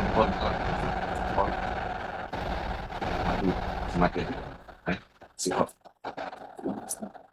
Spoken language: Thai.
คนก่อนคนมาดูมาเกิดสิครับ